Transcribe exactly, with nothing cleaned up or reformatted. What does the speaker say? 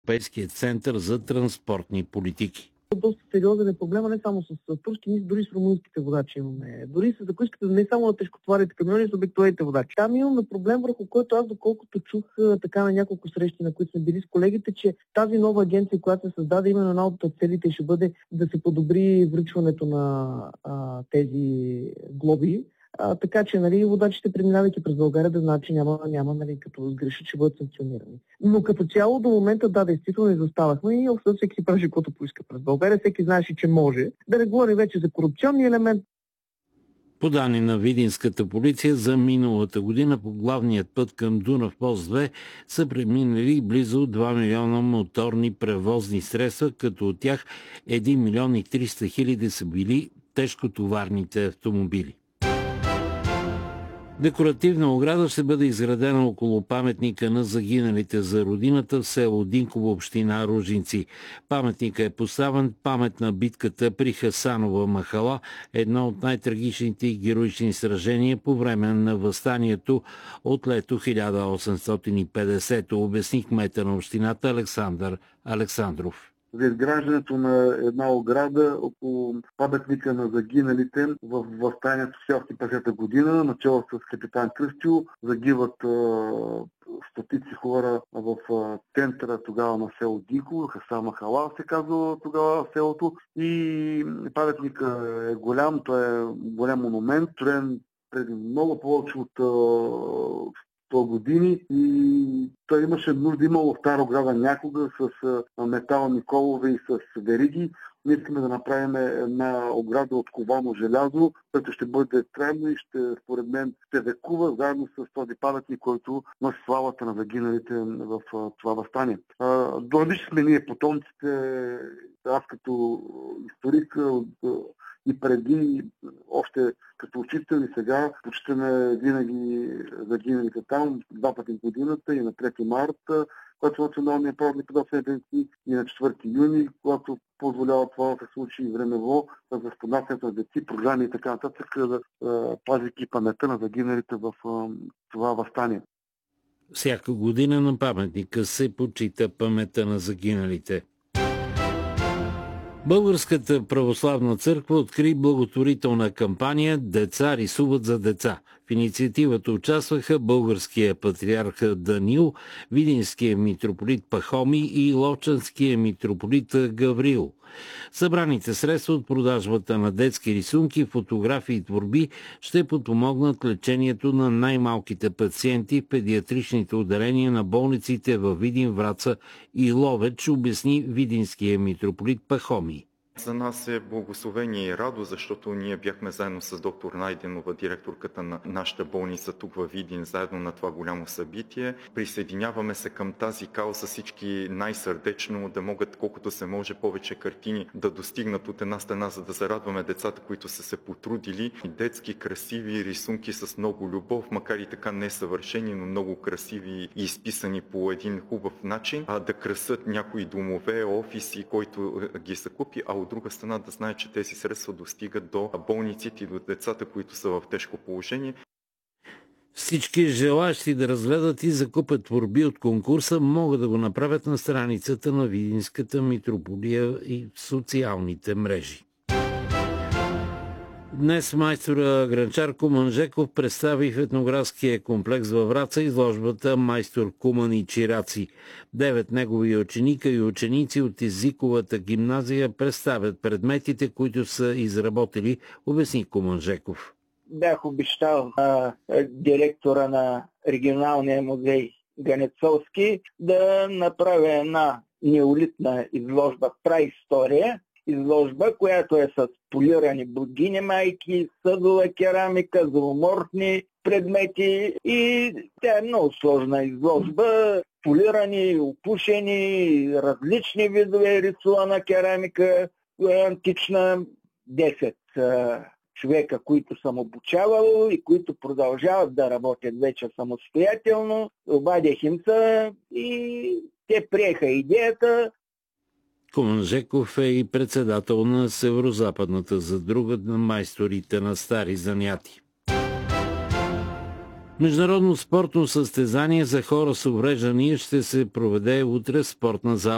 Европейския център за транспортни политики. Доста сериозен е проблема не само с, с турски, ние дори с румънските водачи имаме. Дори с, ако искате, не само на тежкотоварните камиони, с обикновените водачи. Там имаме проблем, върху който аз, доколкото чух така на няколко срещи, на които сме били с колегите, че тази нова агенция, която се създаде, именно една от целите ще бъде да се подобри връчването на а, тези глоби. А, така че, нали, водачите, преминавайки през България, да знаят, че няма, няма нали, като грешат, ще бъдат санкционирани. Но като цяло до момента, да, действително изоставахме и общо всеки си прави каквото поиска през България. Всеки знаеше, че може. Да не говорим вече за корупционни елемент. По данни на видинската полиция, за миналата година по главният път към Дунав мост две са преминали близо два милиона моторни превозни средства, като от тях един милион и триста хиляди са били тежкотоварните автомобили. Декоративна ограда ще бъде изградена около паметника на загиналите за родината в село Динково, община Ружинци. Паметникът е поставен памет на битката при Хасанова махала, едно от най-трагичните и героични сражения по време на въстанието от лето хиляда осемстотин и петдесета, обясни кмета на общината Александър Александров. За изграждането на една ограда около паметника на загиналите в въстанието в хиляда осемстотин и петдесета година, начало с капитан Кръстю, загиват а, стотици хора в а, центъра тогава на село Динково, Хасан Махала се казва тогава селото, и паметникът е голям, той е голям монумент, строен преди много повече от а, сто години, и той имаше нужда, имало стара ограда някога с а, метални колове и с вериги. Ние искаме да направим една ограда от ковано желязо, което ще бъде трайно и ще, според мен, ще векува заедно с този паметник, който носи славата на загиналите в а, това въстание. Длъжнични ние потомците, аз като историк и преди, още като учител и сега, почитаме винаги загиналите там, два пъти в годината, и на трети марта, когато е националният празник на седмици, и на четвърти юни, когато позволява това да се случи и времево, за спонасянето на деци, програми и така нататък, да пазики паметта на загиналите в а, това въстание. Всяка година на паметника се почита паметта на загиналите. Българската православна църква откри благотворителна кампания "Деца рисуват за деца". В инициативата участваха българския патриарх Даниил, видинския митрополит Пахомий и ловчанския митрополит Гаврил. Събраните средства от продажбата на детски рисунки, фотографии и творби ще подпомогнат лечението на най-малките пациенти в педиатричните отделения на болниците във Видин, Враца и Ловеч, обясни видинския митрополит Пахомий. За нас е благословение и радост, защото ние бяхме заедно с доктор Найденова, директорката на нашата болница тук във Видин, заедно на това голямо събитие. Присъединяваме се към тази кауза всички най-сърдечно, да могат колкото се може повече картини да достигнат от една страна, за да зарадваме децата, които са се потрудили. Детски, красиви рисунки с много любов, макар и така несъвършени, но много красиви и изписани по един хубав начин, а да красят някои домове, офиси, който ги закупи, а от друга страна да знае, че тези средства достигат до болниците и до децата, които са в тежко положение. Всички желащи да разгледат и закупят творби от конкурса могат да го направят на страницата на Видинската митрополия и в социалните мрежи. Днес майстора гранчар Куман Жеков представи в етнографския комплекс във Враца изложбата "Майстор Куман и чираци". Девет негови ученика и ученици от езиковата гимназия представят предметите, които са изработили, обясни Куман Жеков. Бях обещал на директора на регионалния музей Ганецовски да направя една неолитна изложба "Праистория", изложба, която е с полирани богини майки, съдова керамика, зооморфни предмети, и тя е много сложна изложба. Полирани, опушени, различни видове рисувана керамика, антична, десет човека, които съм обучавал и които продължават да работят вече самостоятелно. Обадих им се и те приеха идеята. Куман Жеков е и председател на Северозападната задруга на майсторите на стари занятия. Международно спортно състезание за хора с увреждания ще се проведе утре в спортна зала